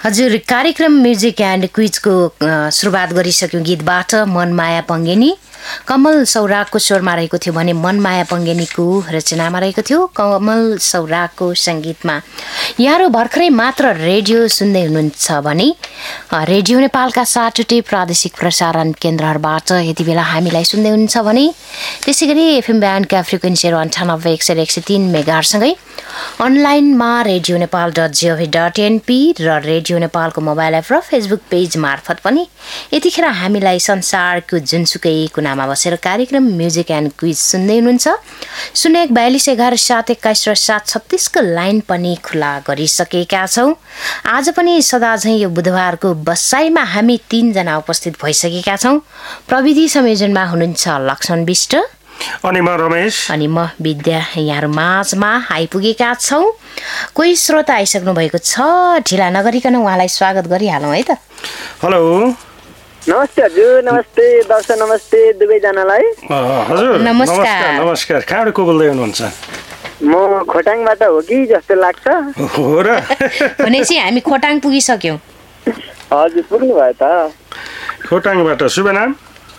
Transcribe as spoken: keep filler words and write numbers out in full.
हजुर कार्यक्रम music and क्विजको सुरुवात गरिसक्यौँ गीतबाट मनमाया पङ्गेनी कमल सौरागको स्वरमा रहेको थियो भने मनमाया पङ्गेनीको रचनामा रहेको थियो कमल सौरागको सङ्गीतमा। यहाँहरू भर्खरै मात्र रेडियो सुन्दै हुनुहुन्छ भने रेडियो नेपालका सातवटै प्रादेशिक प्रसारण केन्द्रहरूबाट यति बेला हामीलाई सुन्दै हुनुहुन्छ भने त्यसै गरी एफएम ब्यान्डका फ्रिक्वेन्सीहरू अन्ठानब्बे एक सय एक सय तिन मेगाहर्जसँगै अनलाइनमा radio Nepal dot जिओभी dot NP र रेडियो नेपालको मोबाइल एप र फेसबुक पेज मार्फत पनि यतिखेर हामीलाई संसारको जुनसुकै कुनामा बसेर कार्यक्रम म्युजिक एन्ड क्विज सुन्दै हुनुहुन्छ। शून्य एक बयालिस एघार सात एक्काइस र सात छत्तिसको लाइन पनि खुला गरिसकेका छौँ। आज पनि सदा झैँ यो बुधबारको बसाइमा हामी तीनजना उपस्थित भइसकेका छौँ। प्रविधि संयोजनमा हुनुहुन्छ लक्ष्मण विष्ट अनि म रमेश अनि म विद्या यहाँहरू माझमा आइपुगेका छौँ। कोही श्रोता आइसक्नु भएको छ, ढिला नगरिकन उहाँलाई स्वागत गरिहालौँ है त। हेलो नमस्ते हजुर, नमस्ते दर्शक, नमस्ते दुवैजनालाई। हजुर नमस्कार नमस्कार। कहाँबाट को बोल्दै हुनुहुन्छ? म खोटाङबाट हो कि जस्तो लाग्छ। हो र? भनेपछि हामी खोटाङ पुगिसक्यौँ। हजुर पुग्नु भयो त। खोटाङबाट शुभ नाम?